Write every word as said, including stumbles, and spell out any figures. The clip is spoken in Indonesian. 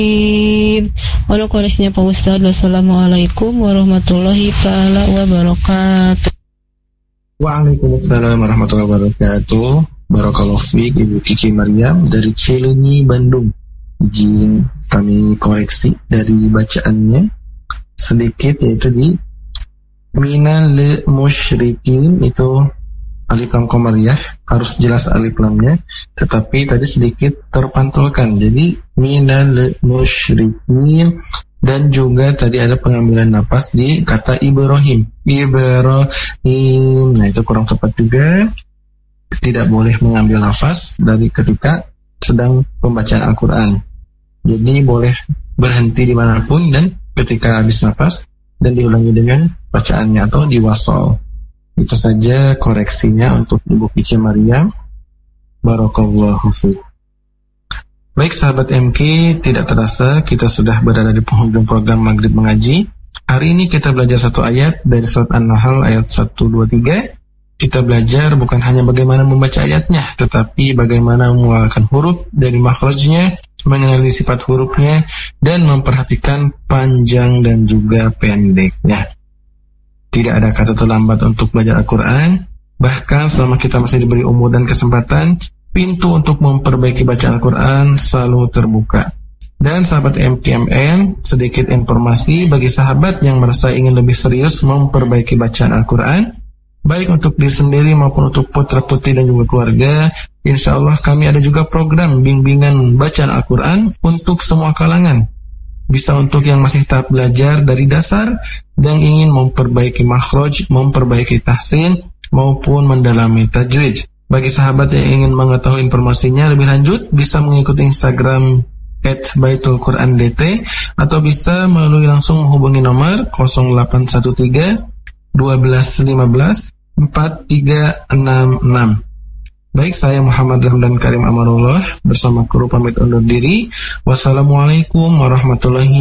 Walau koreksinya Pak Ustadz. Wassalamualaikum warahmatullahi taala wabarakatuh. Waalaikumsalam warahmatullahi wabarakatuh. Barakallahu fiik Ibu Kiki Maryam dari Cileunyi, Bandung. Izin kami koreksi dari bacaannya sedikit, yaitu di minal musyrikin itu alif lam qamariyah, harus jelas alif lamnya, tetapi tadi sedikit terpantulkan. Jadi minal musyrikin, dan juga tadi ada pengambilan napas di kata Ibrahim. Ibrahim. Nah, itu kurang tepat juga. Tidak boleh mengambil nafas dari ketika sedang pembacaan Al-Quran. Jadi boleh berhenti dimanapun dan ketika habis nafas dan diulangi dengan bacaannya atau diwasol. Itu saja koreksinya untuk Ibu Kiki Maryam. Barakallahu fiik. Baik sahabat M K, tidak terasa kita sudah berada di penghujung program Maghrib Mengaji. Hari ini kita belajar satu ayat dari surat An-Nahl ayat satu, dua, tiga. Kita belajar bukan hanya bagaimana membaca ayatnya, tetapi bagaimana mengeluarkan huruf dari makhrajnya, mengenali sifat hurufnya, dan memperhatikan panjang dan juga pendeknya. Tidak ada kata terlambat untuk belajar Al-Quran. Bahkan selama kita masih diberi umur dan kesempatan, pintu untuk memperbaiki bacaan Al-Quran selalu terbuka. Dan sahabat M K M N, sedikit informasi bagi sahabat yang merasa ingin lebih serius memperbaiki bacaan Al-Quran, baik untuk diri sendiri maupun untuk putra-putri dan juga keluarga. Insya Allah kami ada juga program bimbingan bacaan Al-Quran untuk semua kalangan. Bisa untuk yang masih tahap belajar dari dasar dan ingin memperbaiki makhraj, memperbaiki tahsin, maupun mendalami tajwid. Bagi sahabat yang ingin mengetahui informasinya lebih lanjut, bisa mengikuti Instagram at baitul quran d t atau bisa melalui langsung menghubungi nomor nol delapan satu tiga dua belas lima belas empat tiga enam enam. Baik, saya Muhammad Ramdan Karim Amarullah bersama kru pamit undur diri. Wassalamualaikum warahmatullahi